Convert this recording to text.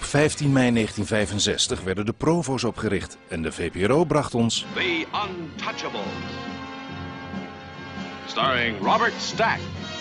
15 mei 1965 werden de Provo's opgericht en de VPRO bracht ons The Untouchables. Starring Robert Stack.